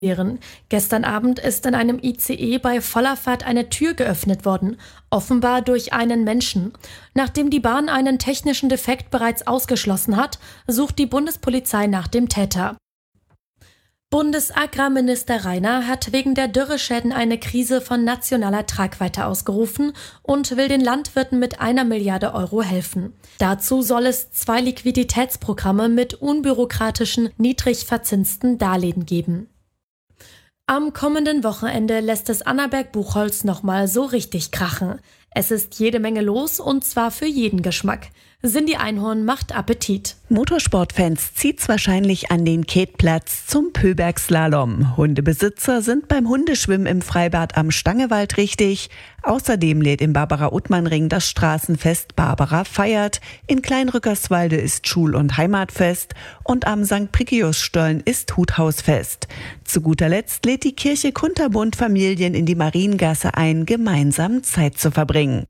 Gestern Abend ist in einem ICE bei voller Fahrt eine Tür geöffnet worden, offenbar durch einen Menschen. Nachdem die Bahn einen technischen Defekt bereits ausgeschlossen hat, sucht die Bundespolizei nach dem Täter. Bundesagrarminister Rainer hat wegen der Dürreschäden eine Krise von nationaler Tragweite ausgerufen und will den Landwirten mit 1 Milliarde Euro helfen. Dazu soll es 2 Liquiditätsprogramme mit unbürokratischen, niedrig verzinsten Darlehen geben. Am kommenden Wochenende lässt es Annaberg-Buchholz nochmal so richtig krachen. Es ist jede Menge los und zwar für jeden Geschmack. Cindy Einhorn macht Appetit. Motorsportfans zieht's wahrscheinlich an den Ketplatz zum Pöbergslalom. Hundebesitzer sind beim Hundeschwimmen im Freibad am Stangewald richtig. Außerdem lädt im Barbara-Uttmann-Ring das Straßenfest Barbara feiert. In Kleinrückerswalde ist Schul- und Heimatfest und am St. Prigius-Stollen ist Huthausfest. Zu guter Letzt lädt die Kirche Kunterbund Familien in die Mariengasse ein, gemeinsam Zeit zu verbringen.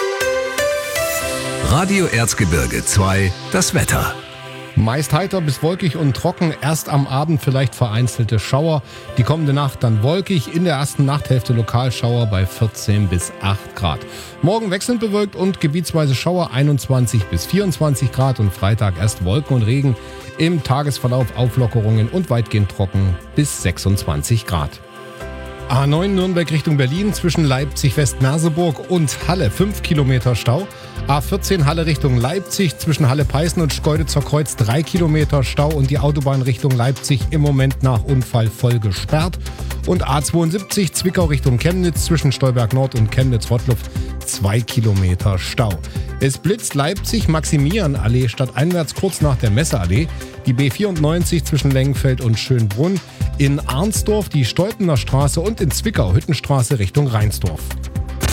Radio Erzgebirge 2, das Wetter. Meist heiter bis wolkig und trocken, erst am Abend vielleicht vereinzelte Schauer. Die kommende Nacht dann wolkig, in der ersten Nachthälfte Lokalschauer bei 14 bis 8 Grad. Morgen wechselnd bewölkt und gebietsweise Schauer 21 bis 24 Grad und Freitag erst Wolken und Regen. Im Tagesverlauf Auflockerungen und weitgehend trocken bis 26 Grad. A9 Nürnberg Richtung Berlin zwischen Leipzig-West-Merseburg und Halle 5 Kilometer Stau. A14 Halle Richtung Leipzig zwischen Halle-Peißen und Schkeuditzer Kreuz 3 Kilometer Stau und die Autobahn Richtung Leipzig im Moment nach Unfall voll gesperrt. Und A72 Zwickau Richtung Chemnitz zwischen Stolberg Nord und Chemnitz-Rottluff 2 Kilometer Stau. Es blitzt Leipzig Maximilianallee stadteinwärts kurz nach der Messeallee. Die B94 zwischen Lengenfeld und Schönbrunn. In Arnsdorf die Stolpener Straße und in Zwickau Hüttenstraße Richtung Rheinsdorf.